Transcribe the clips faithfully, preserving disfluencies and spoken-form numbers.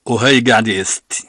وهي قاعدة يا ستي.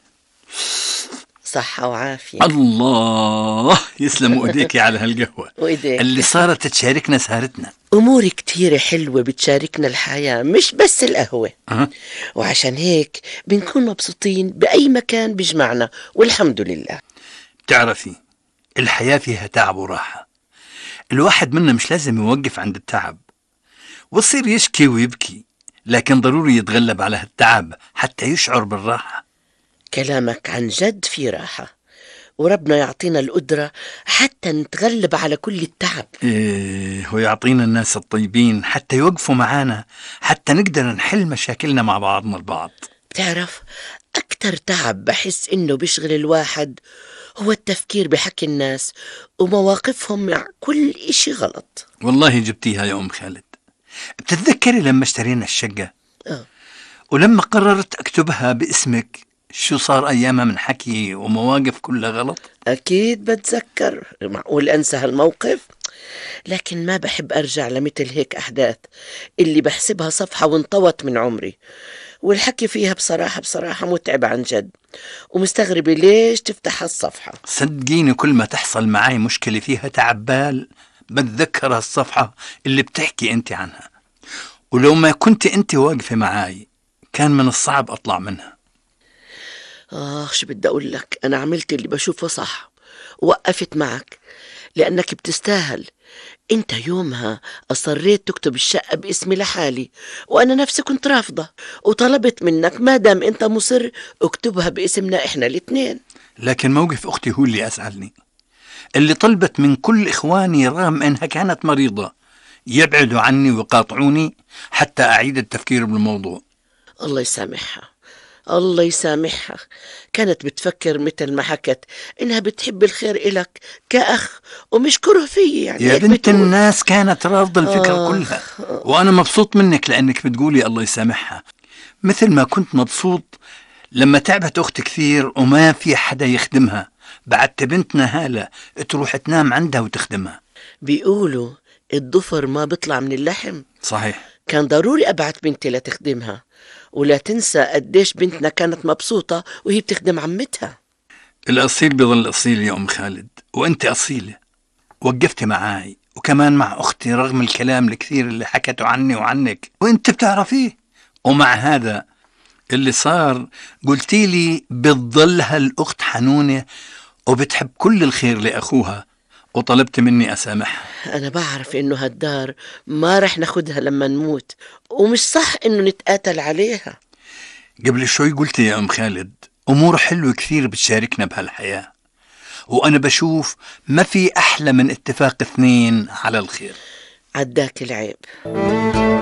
صحة وعافية. الله يسلموا ايديكي على هالقهوة وإيديك اللي صارت تشاركنا سهرتنا. أمور كتيرة حلوة بتشاركنا الحياة، مش بس القهوة. أه؟ وعشان هيك بنكون مبسوطين بأي مكان بيجمعنا، والحمد لله. بتعرفي الحياة فيها تعب وراحة، الواحد منا مش لازم يوقف عند التعب ويصير يشكي ويبكي، لكن ضروري يتغلب على هالتعب حتى يشعر بالراحة. كلامك عن جد في راحة، وربنا يعطينا القدرة حتى نتغلب على كل التعب. إيه، ويعطينا الناس الطيبين حتى يوقفوا معانا، حتى نقدر نحل مشاكلنا مع بعضنا البعض. بتعرف أكتر تعب بحس إنه بيشغل الواحد هو التفكير بحكي الناس ومواقفهم مع كل إشي غلط. والله جبتيها يا أم خالد. بتتذكري لما اشترينا الشقة أه. ولما قررت أكتبها باسمك شو صار أيامها من حكي ومواقف كلها غلط؟ أكيد بتذكر، معقول أنسى هالموقف؟ لكن ما بحب أرجع لمثل هيك أحداث اللي بحسبها صفحة وانطوت من عمري، والحكي فيها بصراحة بصراحة متعب عن جد، ومستغربة ليش تفتح هالصفحة. صدقيني كل ما تحصل معي مشكلة فيها تعب بال بتذكر هالصفحة اللي بتحكي أنت عنها، ولو ما كنت أنت واقفة معاي كان من الصعب أطلع منها. آه شو بدي أقول لك، أنا عملت اللي بشوفه صح، وقفت معك لأنك بتستاهل. أنت يومها أصريت تكتب الشقة باسمي لحالي، وأنا نفسي كنت رافضة، وطلبت منك ما دام أنت مصر اكتبها باسمنا إحنا الاثنين. لكن موقف أختي هو اللي أزعلني، اللي طلبت من كل إخواني رغم أنها كانت مريضة يبعدوا عني ويقاطعوني حتى أعيد التفكير بالموضوع. الله يسامحها، الله يسامحها. كانت بتفكر مثل ما حكت إنها بتحب الخير إلك كأخ ومش كره فيي، يعني يا هيك بنت بتقول. الناس كانت رافضة الفكرة آه. كلها، وأنا مبسوط منك لأنك بتقولي الله يسامحها، مثل ما كنت مبسوط لما تعبت أختي كثير وما في حدا يخدمها، بعدت بنتنا هالة تروح تنام عندها وتخدمها. بيقولوا الضفر ما بيطلع من اللحم. صحيح. كان ضروري أبعت بنتي لتخدمها، ولا تنسى قديش بنتنا كانت مبسوطة وهي بتخدم عمتها. الأصيل بيظل أصيل يا أم خالد، وأنت أصيلة، وقفتي معاي وكمان مع أختي رغم الكلام الكثير اللي حكته عني وعنك وأنت بتعرفيه، ومع هذا اللي صار قلتي لي بتظل هالأخت حنونة وبتحب كل الخير لأخوها، وطلبت مني أسامحها. أنا بعرف إنه هالدار ما رح ناخدها لما نموت، ومش صح إنه نتقاتل عليها. قبل شوي قلت يا أم خالد أمور حلوة كثير بتشاركنا بهالحياة، وأنا بشوف ما في أحلى من اتفاق اثنين على الخير. عداك العيب.